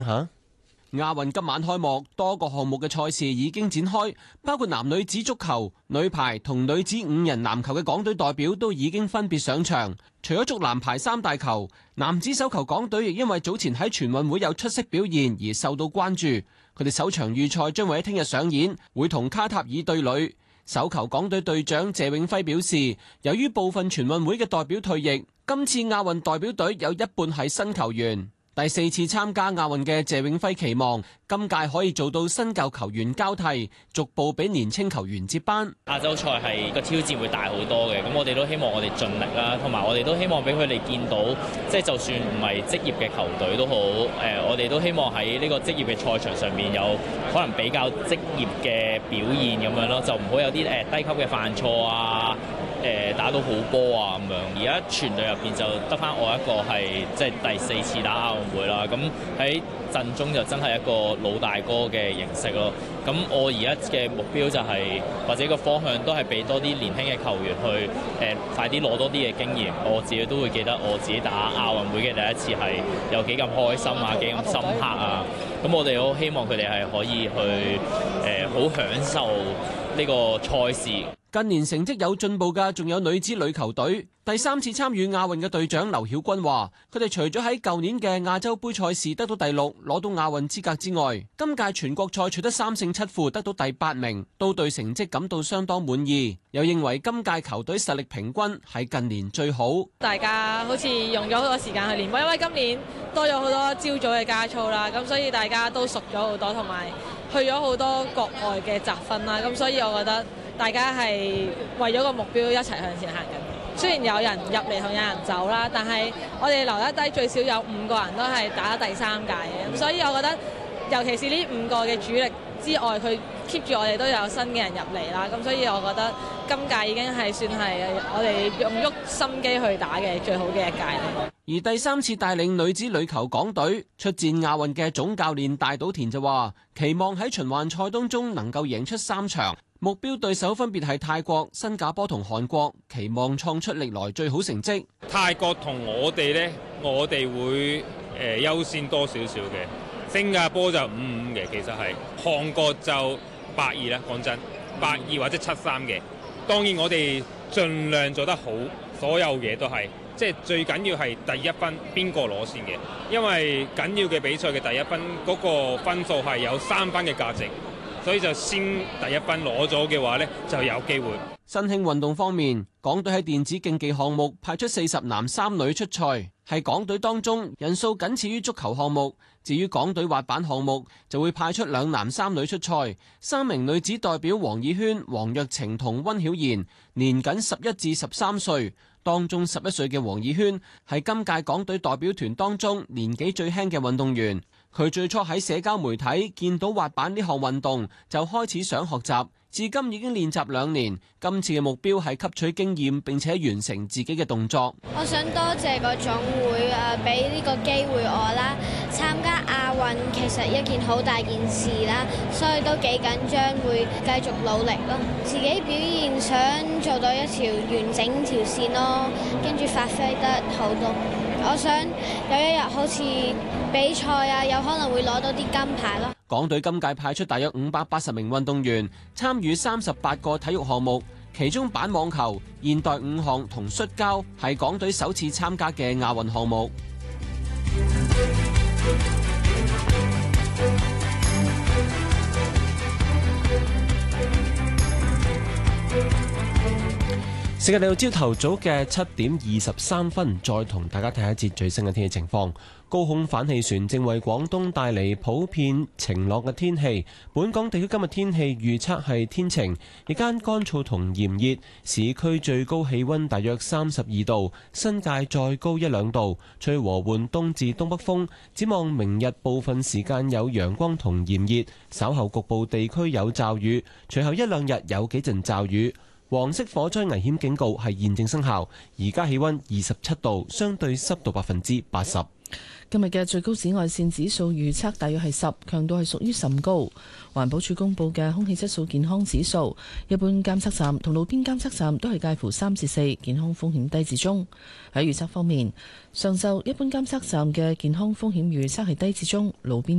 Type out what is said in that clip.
嚇。亞運今晚開幕，多個項目嘅賽事已經展開，包括男女子足球、女排同女子5人籃球嘅港隊代表都已經分別上場。除咗足籃排三大球，男子手球港隊亦因為早前喺全運會有出色表現而受到關注。佢哋首場預賽將會喺聽日上演，會同卡塔爾對壘。手球港隊隊長謝永輝表示，由於部分全運會嘅代表退役，今次亞運代表隊有一半係新球員。第4次參加亞運嘅謝永輝期望今屆可以做到新舊球員交替，逐步俾年青球員接班。 亞洲賽係個挑戰會大好多嘅，咁我哋都希望我哋盡力啦，同埋我哋都希望俾佢哋見到，即係就算唔係職業嘅球隊都好，我哋都希望喺呢個職業嘅賽場上面有可能比較職業嘅表現咁樣咯，就唔好有啲低級嘅犯錯啊。打到好波啊咁樣，而家全隊入邊就得返我一個係即係第4次打亞運會啦。咁喺陣中就真係一個老大哥嘅形式咯。咁我而家嘅目標就係、或者個方向都係俾多啲年輕嘅球員去快啲攞多啲嘅經驗。我自己都會記得我自己打亞運會嘅第一次係有幾咁開心啊，幾咁深刻啊。咁我哋好希望佢哋係可以去好享受呢個賽事。 近年成績有進步嘅，仲有女子壘球隊。第3次參與亞運嘅隊長劉曉君話，佢哋除咗喺舊年嘅亞洲杯賽事得到第6，攞到亞運資格之外，今屆全國賽取得3勝7負，得到第8名，都對成績感到相當滿意。又認為今屆球隊實力平均，係近年最好。 大家好似用咗好多時間去練波，因為今年多咗好多朝早嘅加操啦，咁所以大家都熟咗好多，同埋去咗好多國外嘅集訓啦，咁所以我覺得大家係為咗個目標一齊向前行緊。雖然有人入嚟同有人走啦，但係我哋留得低最少有5個人都係打第3屆嘅，咁所以我覺得尤其是呢5個嘅主力之外，佢 keep 住我哋都有新嘅人入嚟啦，咁所以我覺得今屆已經係算係我哋用喐心機去打嘅最好嘅一屆啦。 而第3次帶領女子壘球港隊出戰亞運嘅總教練戴島田就話，期望喺循環賽當中能夠贏出3場。目標對手分別係泰國、新加坡同韓國，期望創出歷來最好成績。 泰國同我哋呢，我哋會優先多少少嘅。新加坡就5-5嘅，其實係韓國就8-2啦。講真，8-2或者7-3嘅。當然我哋盡量做得好，所有嘢都係即係最緊要係第一分邊個攞先嘅，因為緊要嘅比賽嘅第一分嗰個分數係有3分嘅價值。所以就先第一分攞咗嘅話呢，就有機會。 新興運動方面，港隊喺電子競技項目派出40男3女出賽，係港隊當中人數僅次於足球項目。至於港隊滑板項目，就會派出2男3女出賽。3名女子代表黃以軒、黃若晴同溫曉妍，年僅11至13歲。當中11歲嘅黃以軒係今屆港隊代表團當中年紀最輕嘅運動員。佢最初喺社交媒體見到滑板呢項運動，就開始想學習，至今已經練習2年。今次嘅目標係吸取經驗，並且完成自己嘅動作。 我想多謝個總會俾呢個機會我啦，參加亞運其實一件好大件事啦，所以都幾緊張，會繼續努力咯。自己表現想做到一條完整條線咯，跟住發揮得好多。我想有一日好似比賽啊，有可能會攞到啲金牌咯。 港隊今屆派出大約580名運動員參與38個體育項目，其中板網球、現代5項同摔跤係港隊首次參加嘅亞運項目。時間嚟到朝頭早嘅7:23，再同大家睇一節最新嘅天氣情況。高空反氣旋正為廣東帶嚟普遍晴朗嘅天氣。本港地區今日天氣預測係天晴，日間乾燥同炎熱，市區最高氣溫大約32度，新界再高1-2度，吹和緩東至東北風。展望明日部分時間有陽光同炎熱，稍後局部地區有驟雨，隨後1-2日有幾陣驟雨。黃色火災危險警告係現正生效，而家氣溫27度，相對濕度80%。 今日嘅最高紫外線指數預測大約係10，強度係屬於甚高。環保署公布嘅空氣質素健康指數，一般監測站同路邊監測站都係介乎3至4，健康風險低至中。喺預測方面，上晝一般監測站嘅健康風險預測係低至中，路邊